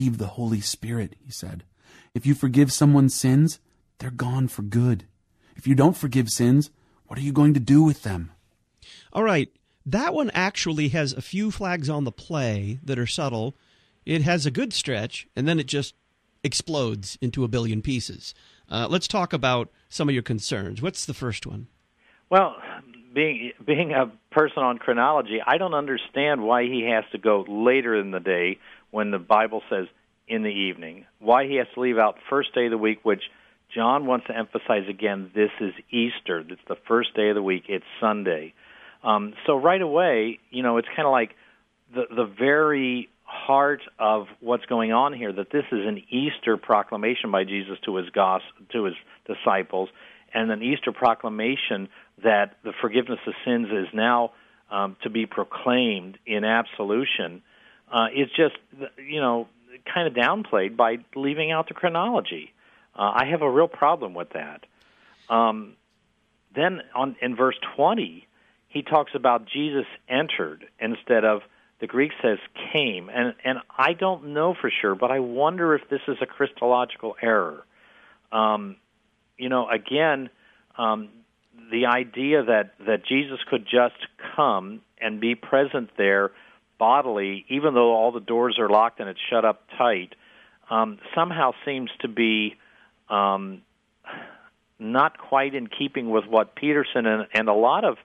the Holy Spirit, he said. If you forgive someone's sins, they're gone for good. If you don't forgive sins, what are you going to do with them? All right. That one actually has a few flags on the play that are subtle. It has a good stretch, and then it just explodes into a billion pieces. Let's talk about some of your concerns. What's the first one? Well, being a person on chronology, I don't understand why he has to go later in the day when the Bible says in the evening. Why he has to leave out first day of the week, which John wants to emphasize again, this is Easter. It's the first day of the week. It's Sunday. So right away, it's kind of like the very heart of what's going on here, that this is an Easter proclamation by Jesus to his disciples, and an Easter proclamation that the forgiveness of sins is now to be proclaimed in absolution, is just, kind of downplayed by leaving out the chronology. I have a real problem with that. Then in verse 20, he talks about Jesus entered instead of, the Greek says came. And I don't know for sure, but I wonder if this is a Christological error. Again, the idea that Jesus could just come and be present there bodily, even though all the doors are locked and it's shut up tight, somehow seems to be not quite in keeping with what Peterson and a lot of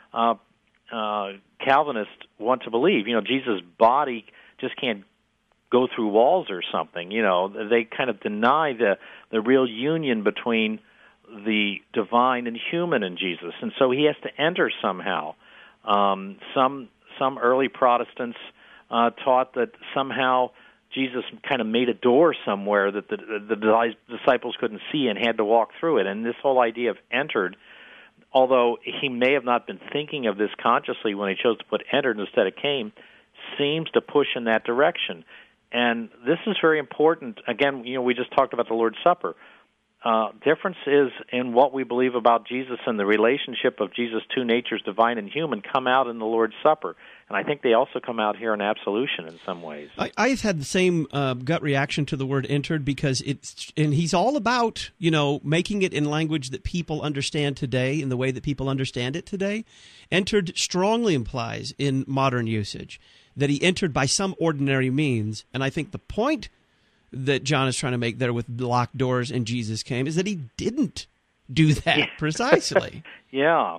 Calvinists want to believe. Jesus' body just can't go through walls or something. They kind of deny the real union between the divine and human in Jesus, and so he has to enter somehow. Some early Protestants taught that somehow Jesus kind of made a door somewhere that the disciples couldn't see and had to walk through it. And this whole idea of entered, although he may have not been thinking of this consciously when he chose to put entered instead of came, seems to push in that direction. And this is very important. Again, we just talked about the Lord's Supper. Difference is in what we believe about Jesus and the relationship of Jesus' two natures, divine and human, come out in the Lord's Supper. And I think they also come out here in absolution in some ways. I've had the same gut reaction to the word entered, because he's all about, making it in language that people understand today in the way that people understand it today. Entered strongly implies in modern usage that he entered by some ordinary means. And I think the point that John is trying to make there with locked doors and Jesus came is that he didn't do that precisely. Yeah.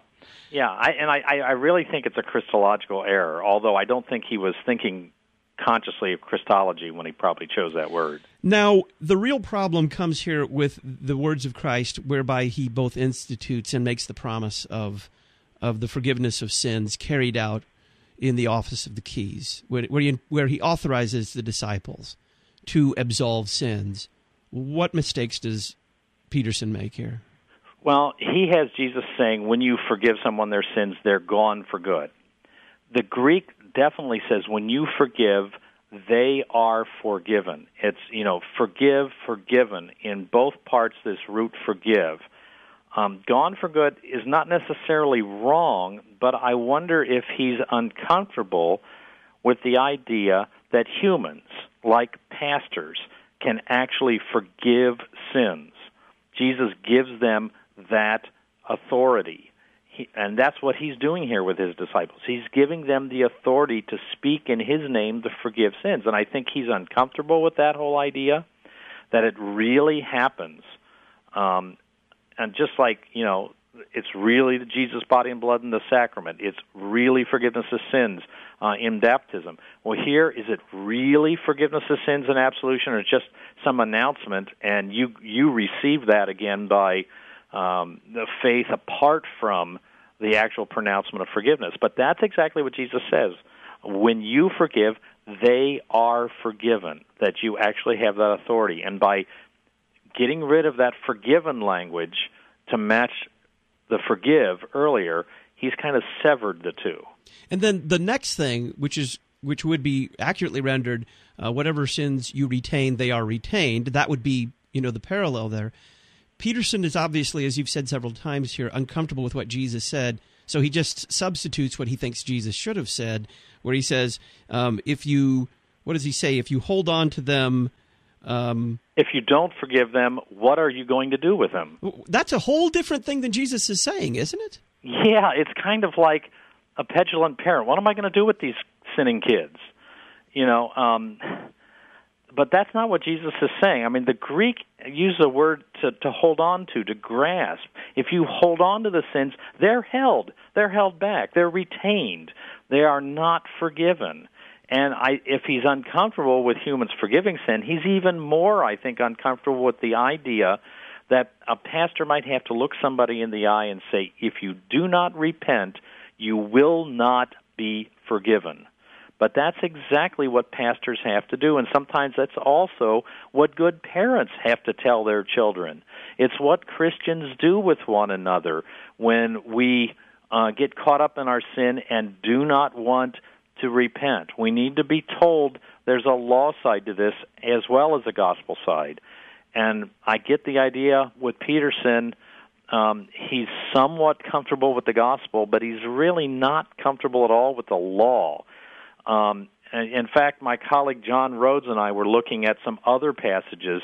I really think it's a Christological error, although I don't think he was thinking consciously of Christology when he probably chose that word. Now, the real problem comes here with the words of Christ, whereby he both institutes and makes the promise of the forgiveness of sins carried out in the office of the keys, where he authorizes the disciples to absolve sins. What mistakes does Peterson make here? Well, he has Jesus saying, when you forgive someone their sins, they're gone for good. The Greek definitely says, when you forgive, they are forgiven. It's, forgive, forgiven. In both parts, this root forgive. Gone for good is not necessarily wrong, but I wonder if he's uncomfortable with the idea that humans, like pastors, can actually forgive sins. Jesus gives them that authority, and that's what he's doing here with his disciples. He's giving them the authority to speak in his name to forgive sins, and I think he's uncomfortable with that whole idea, that it really happens. And just like, it's really the Jesus body and blood in the sacrament. It's really forgiveness of sins in baptism. Well, here, is it really forgiveness of sins in absolution, or just some announcement, and you receive that again by the faith apart from the actual pronouncement of forgiveness? But that's exactly what Jesus says. When you forgive, they are forgiven, that you actually have that authority. And by getting rid of that forgiven language to match the forgive earlier, he's kind of severed the two. And then the next thing, which would be accurately rendered, whatever sins you retain, they are retained. That would be, the parallel there. Peterson is obviously, as you've said several times here, uncomfortable with what Jesus said, so he just substitutes what he thinks Jesus should have said, where he says, if you What does he say? If you hold on to them... if you don't forgive them, what are you going to do with them? That's a whole different thing than Jesus is saying, isn't it? Yeah, it's kind of like a petulant parent. What am I going to do with these sinning kids? But that's not what Jesus is saying. I mean, the Greek used the word to hold on to grasp. If you hold on to the sins, they're held back, they're retained, they are not forgiven. And if he's uncomfortable with humans forgiving sin, he's even more, I think, uncomfortable with the idea that a pastor might have to look somebody in the eye and say, if you do not repent, you will not be forgiven. But that's exactly what pastors have to do, and sometimes that's also what good parents have to tell their children. It's what Christians do with one another when we get caught up in our sin and do not want to repent. We need to be told there's a law side to this as well as a gospel side. And I get the idea with Peterson, he's somewhat comfortable with the gospel, but he's really not comfortable at all with the law. In fact, my colleague John Rhodes and I were looking at some other passages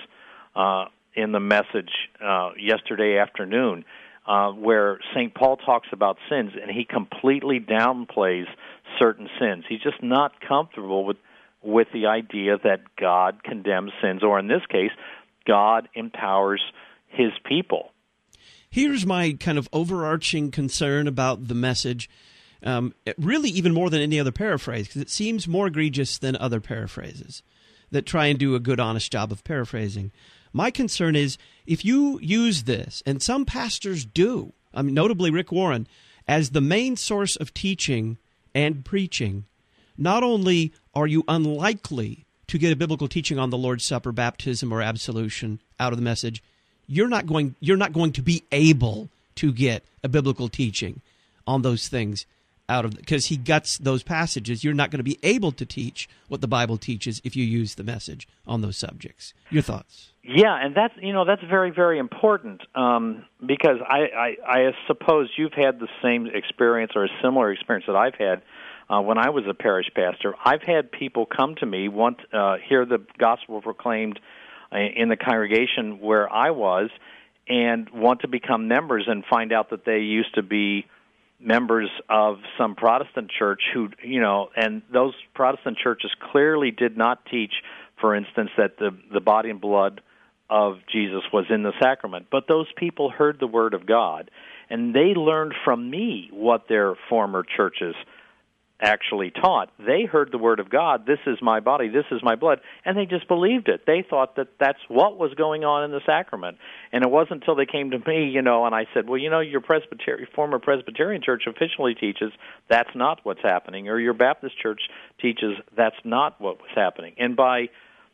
in the message yesterday afternoon where St. Paul talks about sins, and he completely downplays certain sins. He's just not comfortable with the idea that God condemns sins, or in this case, God empowers his people. Here's my kind of overarching concern about the message. Really even more than any other paraphrase, because it seems more egregious than other paraphrases that try and do a good, honest job of paraphrasing. My concern is if you use this, and some pastors do, notably Rick Warren, as the main source of teaching and preaching, not only are you unlikely to get a biblical teaching on the Lord's Supper, baptism, or absolution out of the message, you're not going to be able to get a biblical teaching on those things out of, because he guts those passages. You're not going to be able to teach what the Bible teaches if you use the message on those subjects. Your thoughts? Yeah, and that's very, very important because I suppose you've had the same experience or a similar experience that I've had when I was a parish pastor. I've had people come to me, hear the gospel proclaimed in the congregation where I was, and want to become members and find out that they used to be members of some Protestant church and those Protestant churches clearly did not teach, for instance, that the body and blood of Jesus was in the sacrament. But those people heard the Word of God, and they learned from me what their former churches actually taught. They heard the Word of God, this is my body, this is my blood, and they just believed it. They thought that that's what was going on in the sacrament. And it wasn't until they came to me, and I said, well, your former Presbyterian church officially teaches that's not what's happening, or your Baptist church teaches that's not what was happening. And by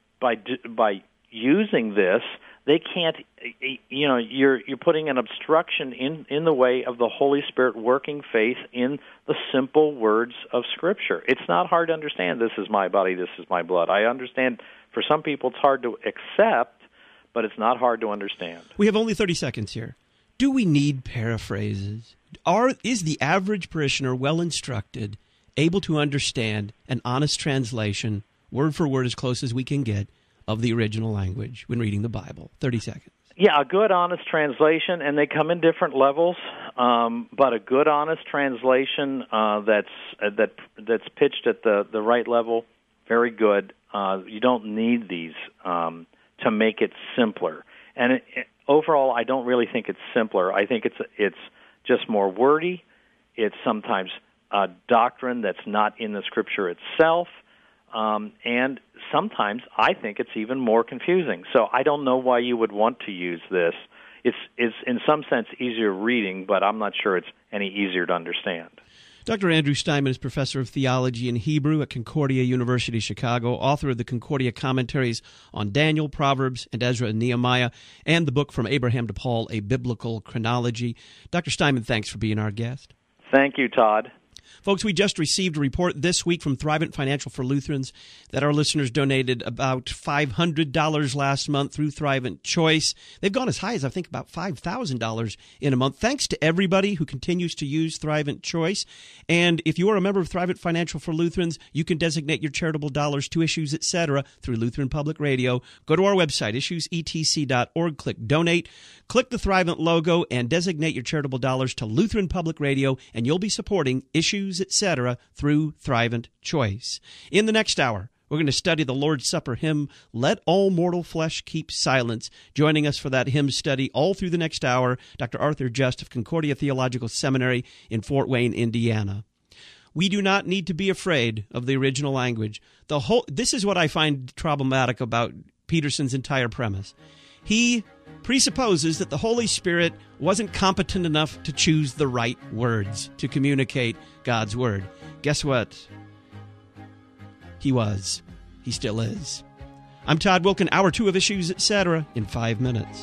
using this, they can't, you're putting an obstruction in the way of the Holy Spirit working faith in the simple words of Scripture. It's not hard to understand, this is my body, this is my blood. I understand for some people it's hard to accept, but it's not hard to understand. We have only 30 seconds here. Do we need paraphrases? Is the average parishioner well instructed, able to understand an honest translation, word for word as close as we can get, of the original language when reading the Bible? 30 seconds. Yeah, a good, honest translation, and they come in different levels, but a good, honest translation that's pitched at the right level, very good. You don't need these to make it simpler. And overall, I don't really think it's simpler. I think it's just more wordy. It's sometimes a doctrine that's not in the Scripture itself. And sometimes I think it's even more confusing. So I don't know why you would want to use this. It's in some sense easier reading, but I'm not sure it's any easier to understand. Dr. Andrew Steinman is professor of theology and Hebrew at Concordia University, Chicago, author of the Concordia commentaries on Daniel, Proverbs, and Ezra and Nehemiah, and the book From Abraham to Paul, A Biblical Chronology. Dr. Steinman, thanks for being our guest. Thank you, Todd. Folks, we just received a report this week from Thrivent Financial for Lutherans that our listeners donated about $500 last month through Thrivent Choice. They've gone as high as, I think, about $5,000 in a month. Thanks to everybody who continues to use Thrivent Choice. And if you are a member of Thrivent Financial for Lutherans, you can designate your charitable dollars to Issues, etc. through Lutheran Public Radio. Go to our website, issuesetc.org, click Donate, click the Thrivent logo, and designate your charitable dollars to Lutheran Public Radio, and you'll be supporting Issues, etc. through Thrivent Choice. In the next hour, we're going to study the Lord's Supper hymn, Let All Mortal Flesh Keep Silence. Joining us for that hymn study all through the next hour, Dr. Arthur Just of Concordia Theological Seminary in Fort Wayne, Indiana. We do not need to be afraid of the original language. This is what I find problematic about Peterson's entire premise. He presupposes that the Holy Spirit wasn't competent enough to choose the right words to communicate God's Word. Guess what? He was. He still is. I'm Todd Wilken, Hour 2 of Issues, etc. in 5 minutes.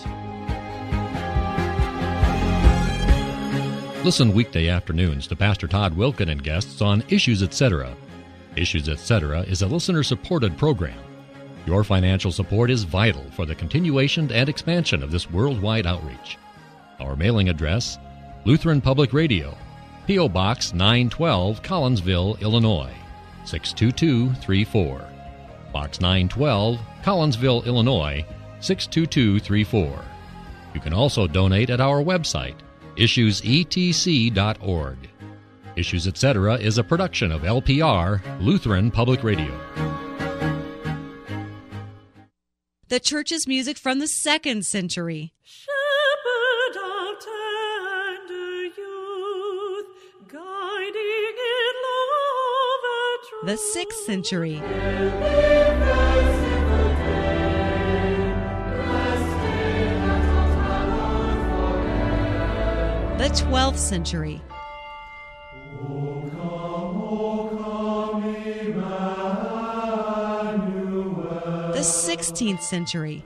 Listen weekday afternoons to Pastor Todd Wilken and guests on Issues, etc. Issues, etc. is a listener-supported program. Your financial support is vital for the continuation and expansion of this worldwide outreach. Our mailing address, Lutheran Public Radio, P.O. Box 912, Collinsville, Illinois, 62234. Box 912, Collinsville, Illinois, 62234. You can also donate at our website, issuesetc.org. Issues, etc. is a production of LPR, Lutheran Public Radio. The church's music from the 2nd century. Shepherd of tender youth, guiding in love and truth. The 6th century. The 12th century. The 16th century.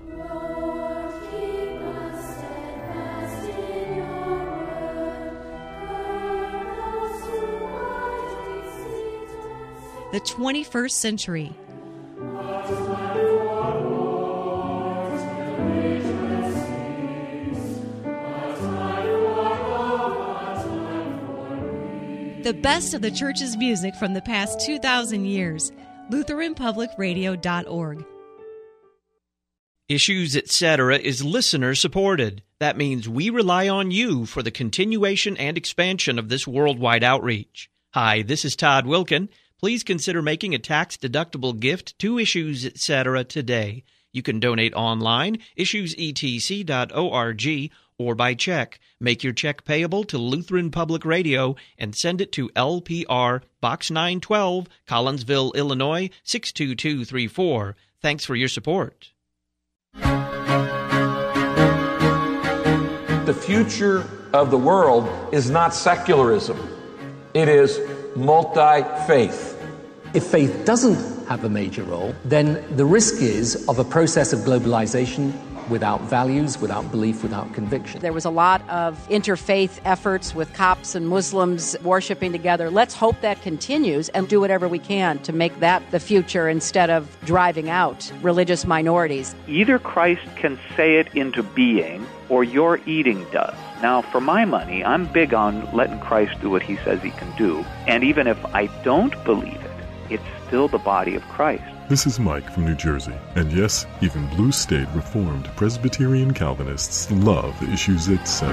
The 21st century. The best of the church's music from the past 2,000 years. LutheranPublicRadio.org. Issues, etc. is listener-supported. That means we rely on you for the continuation and expansion of this worldwide outreach. Hi, this is Todd Wilken. Please consider making a tax-deductible gift to Issues, etc. today. You can donate online, issuesetc.org, or by check. Make your check payable to Lutheran Public Radio and send it to LPR, Box 912, Collinsville, Illinois, 62234. Thanks for your support. The future of the world is not secularism. It is multi-faith. If faith doesn't have a major role, then the risk is of a process of globalization without values, without belief, without conviction. There was a lot of interfaith efforts with Copts and Muslims worshiping together. Let's hope that continues and do whatever we can to make that the future instead of driving out religious minorities. Either Christ can say it into being or your eating does. Now, for my money, I'm big on letting Christ do what he says he can do. And even if I don't believe it, it's still the body of Christ. This is Mike from New Jersey, and yes, even blue state Reformed Presbyterian Calvinists love Issues, etc.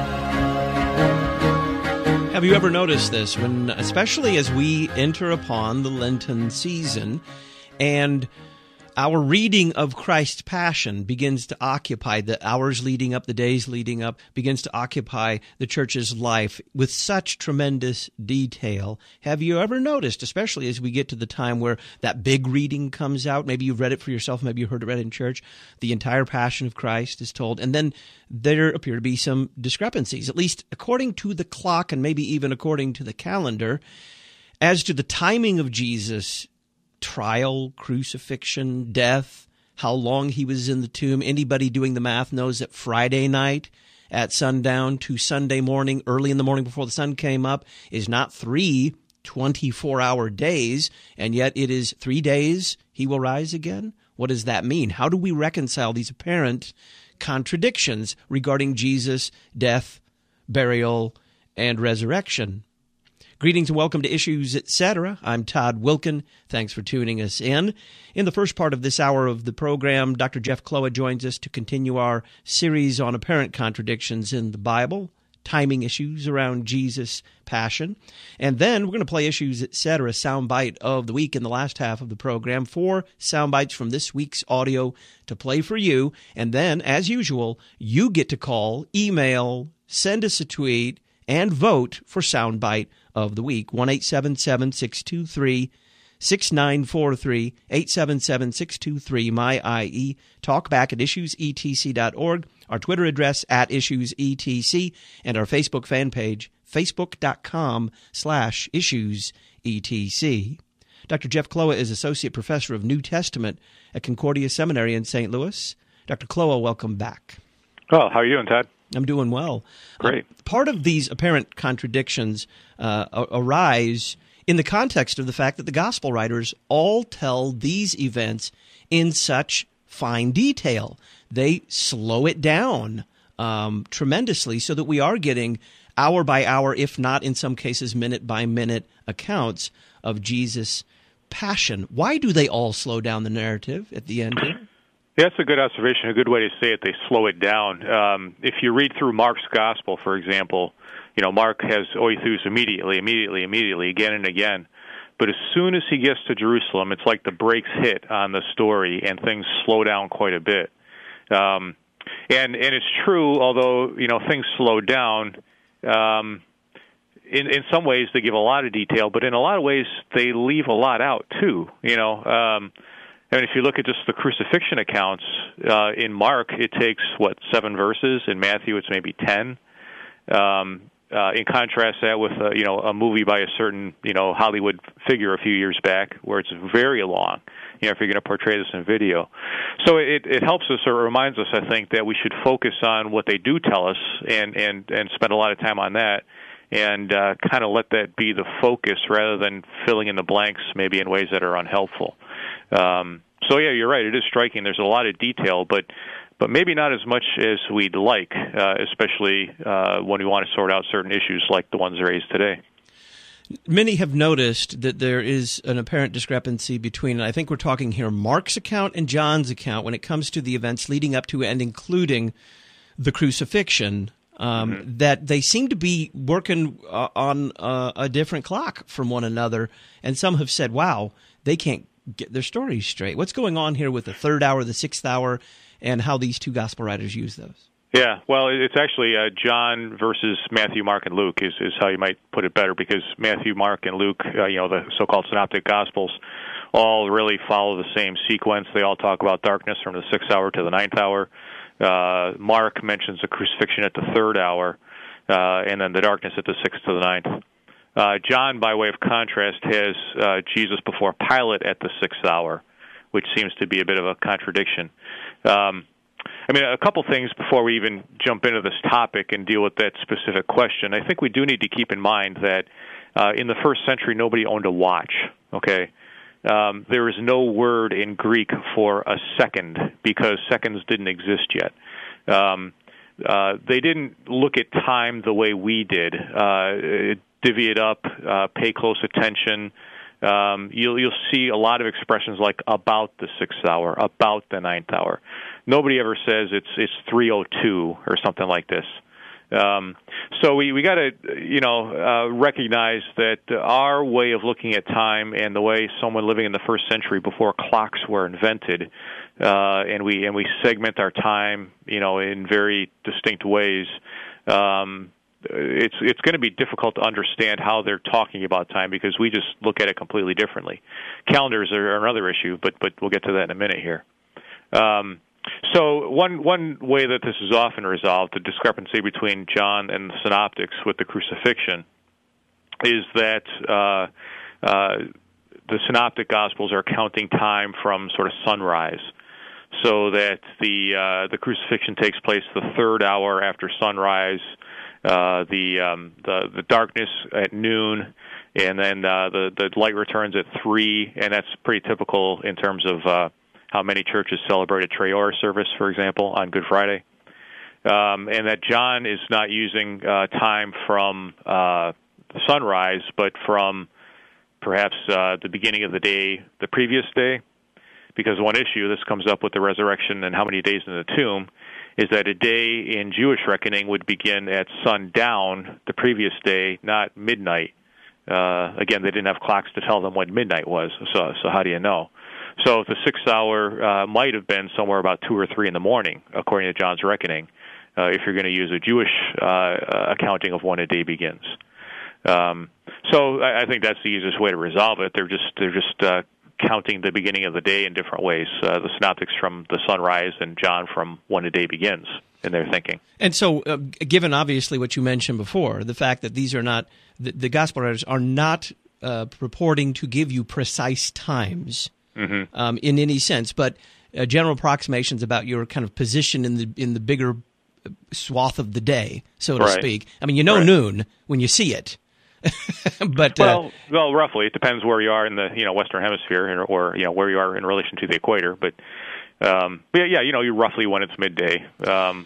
Have you ever noticed this, when, especially as we enter upon the Lenten season, and our reading of Christ's Passion begins to occupy the hours leading up, the days leading up, begins to occupy the church's life with such tremendous detail. Have you ever noticed, especially as we get to the time where that big reading comes out, maybe you've read it for yourself, maybe you heard it read in church, the entire Passion of Christ is told, and then there appear to be some discrepancies, at least according to the clock and maybe even according to the calendar, as to the timing of Jesus' trial, crucifixion, death, how long he was in the tomb. Anybody doing the math knows that Friday night at sundown to Sunday morning, early in the morning before the sun came up, is not 3 24-hour days, and yet it is 3 days he will rise again? What does that mean? How do we reconcile these apparent contradictions regarding Jesus' death, burial, and resurrection? Greetings and welcome to Issues, Etc. I'm Todd Wilken. Thanks for tuning us in. In the first part of this hour of the program, Dr. Jeff Kloa joins us to continue our series on apparent contradictions in the Bible, timing issues around Jesus' passion. And then we're going to play Issues, Etc., soundbite of the week in the last half of the program. 4 soundbites from this week's audio to play for you. And then, as usual, you get to call, email, send us a tweet, and vote for soundbite of the week. 1-877-623-6943, 877-623-MY-IE. Talk back at issuesetc.org. Our Twitter address at issuesetc, and our Facebook fan page, facebook.com/issuesetc. Dr. Jeff Kloa is Associate Professor of New Testament at Concordia Seminary in St. Louis. Dr. Kloa, welcome back. Oh, how are you doing, Todd? I'm doing well. Great. Part of these apparent contradictions arise in the context of the fact that the gospel writers all tell these events in such fine detail. They slow it down tremendously so that we are getting hour by hour, if not in some cases minute by minute, accounts of Jesus' passion. Why do they all slow down the narrative at the end here? Yeah, that's a good observation, a good way to say it. They slow it down. If you read through Mark's gospel, for example, Mark has oithus immediately, again and again. But as soon as he gets to Jerusalem, it's like the brakes hit on the story and things slow down quite a bit. And it's true, although, things slow down, in some ways they give a lot of detail, but in a lot of ways they leave a lot out too, if you look at just the crucifixion accounts in Mark, it takes 7 verses. In Matthew, it's maybe 10. In contrast that with a movie by a certain Hollywood figure a few years back, where it's very long. If you're going to portray this in video, so it helps us or reminds us, I think, that we should focus on what they do tell us and spend a lot of time on that, and kind of let that be the focus rather than filling in the blanks maybe in ways that are unhelpful. So yeah, you're right. It is striking. There's a lot of detail, but maybe not as much as we'd like, especially when we want to sort out certain issues like the ones raised today. Many have noticed that there is an apparent discrepancy between, and I think we're talking here, Mark's account and John's account when it comes to the events leading up to and including the crucifixion. That they seem to be working on a different clock from one another, and some have said, wow, they can't get their stories straight. What's going on here with the 3rd hour, the 6th hour, and how these two gospel writers use those? Yeah, well, it's actually John versus Matthew, Mark, and Luke is how you might put it better, because Matthew, Mark, and Luke, the so-called synoptic gospels, all really follow the same sequence. They all talk about darkness from the 6th hour to the 9th hour. Mark mentions the crucifixion at the 3rd hour, and then the darkness at the 6th to the 9th. John, by way of contrast, has Jesus before Pilate at the 6th hour, which seems to be a bit of a contradiction. A couple things before we even jump into this topic and deal with that specific question. I think we do need to keep in mind that in the first century, nobody owned a watch, okay? There is no word in Greek for a second because seconds didn't exist yet. They didn't look at time the way we did. Divvy it up, pay close attention. You'll see a lot of expressions like about the 6th hour, about the 9th hour. Nobody ever says it's 3:02 or something like this. So we got to recognize that our way of looking at time and the way someone living in the first century before clocks were invented, and we segment our time in very distinct ways. It's going to be difficult to understand how they're talking about time because we just look at it completely differently. Calendars are another issue, but we'll get to that in a minute here. So one way that this is often resolved, the discrepancy between John and the Synoptics with the crucifixion, is that the Synoptic Gospels are counting time from sort of sunrise, so that the crucifixion takes place the 3rd hour after sunrise. The darkness at noon, and then the light returns at 3, and that's pretty typical in terms of how many churches celebrate a Traore service, for example, on Good Friday. And that John is not using time from sunrise, but from perhaps the beginning of the day, the previous day, because one issue, this comes up with the resurrection and how many days in the tomb, is that a day in Jewish reckoning would begin at sundown the previous day, not midnight. Again, they didn't have clocks to tell them when midnight was, so how do you know? So the 6th hour might have been somewhere about 2 or 3 in the morning, according to John's reckoning, if you're going to use a Jewish accounting of when a day begins. So I think that's the easiest way to resolve it. They're just counting the beginning of the day in different ways. The synoptics from the sunrise, and John from when a day begins in their thinking. And so, given obviously what you mentioned before, the fact that these are not the gospel writers are not purporting to give you precise times in any sense, but general approximations about your kind of position in the bigger swath of the day, so to speak. I mean, you know noon when you see it. But well, roughly it depends where you are in the Western Hemisphere, or where you are in relation to the equator. But yeah, you roughly when it's midday. I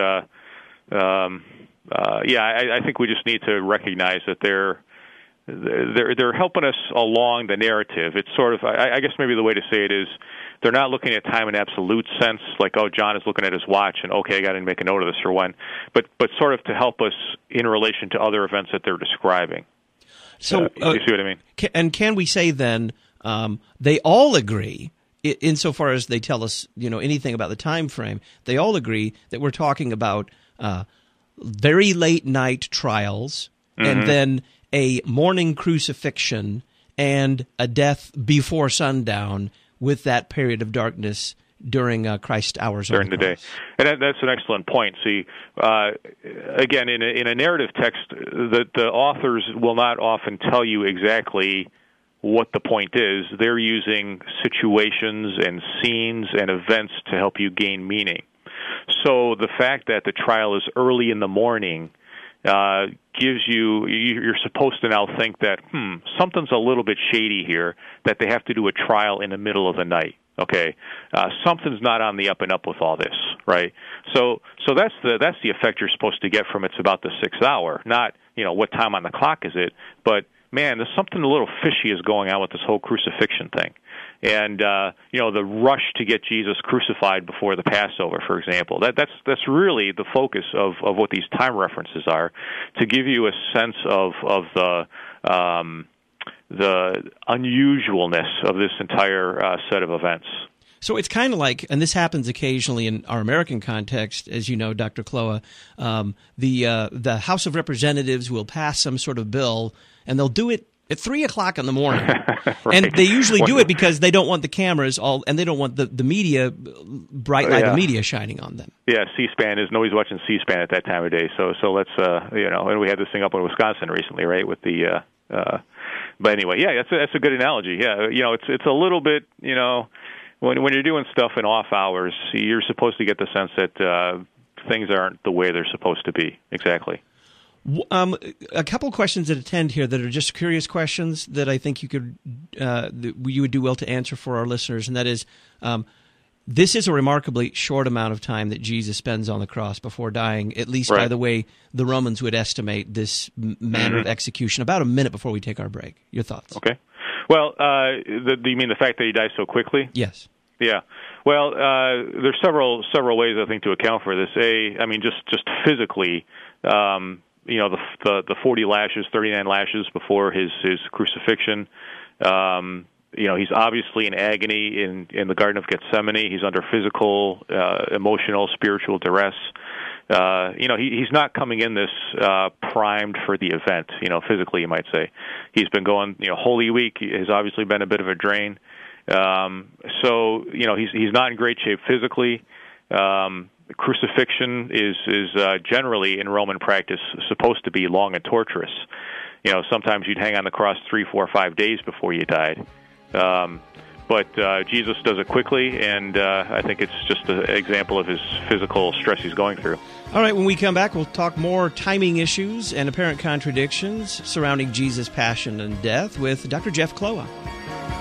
think we just need to recognize that they're helping us along the narrative. It's sort of, I guess maybe the way to say it is, they're not looking at time in absolute sense, like, oh, John is looking at his watch, and okay, I got to make a note of this for when, but sort of to help us in relation to other events that they're describing. So, you see what I mean? And can we say then they all agree, insofar as they tell us anything about the time frame, they all agree that we're talking about very late night trials, and then a morning crucifixion and a death before sundown, with that period of darkness during Christ's hours during the day. And that's an excellent point. See, again, in a narrative text, the authors will not often tell you exactly what the point is. They're using situations and scenes and events to help you gain meaning. So the fact that the trial is early in the morning gives you're supposed to now think that something's a little bit shady here, that they have to do a trial in the middle of the night. Okay, something's not on the up and up with all this, right? So that's the effect you're supposed to get from it's about the 6th hour, not what time on the clock is it, but man, there's something a little fishy is going on with this whole crucifixion thing. And the rush to get Jesus crucified before the Passover, for example, that's really the focus of what these time references are, to give you a sense of the unusualness of this entire set of events. So it's kind of like, and this happens occasionally in our American context, as you know, Dr. Kloa, the House of Representatives will pass some sort of bill, and they'll do it at 3 o'clock in the morning. Right. And they usually do it because they don't want the cameras and they don't want the media, bright light of media shining on them. Yeah, C-SPAN is, nobody's watching C-SPAN at that time of day. So let's, and we had this thing up in Wisconsin recently, right, with the, but anyway, yeah, that's a good analogy. Yeah, it's a little bit, when you're doing stuff in off hours, you're supposed to get the sense that things aren't the way they're supposed to be. Exactly. A couple questions that attend here that are just curious questions that I think you would do well to answer for our listeners, and that is, this is a remarkably short amount of time that Jesus spends on the cross before dying, at least by the way the Romans would estimate this manner of execution, about a minute before we take our break. Your thoughts? Okay. Well, do you mean the fact that he dies so quickly? Yes. Yeah. Well, there's several ways, I think, to account for this. Just physically, the 40 lashes, 39 lashes before his crucifixion. He's obviously in agony in the Garden of Gethsemane. He's under physical, emotional, spiritual duress. He's not coming in this primed for the event, physically, you might say. He's been going, Holy Week has obviously been a bit of a drain. He's not in great shape physically. Crucifixion is generally in Roman practice supposed to be long and torturous. Sometimes you'd hang on the cross 3, 4, 5 days before you died. But Jesus does it quickly, and I think it's just an example of his physical stress he's going through. All right, when we come back, we'll talk more timing issues and apparent contradictions surrounding Jesus' passion and death with Dr. Jeff Kloa.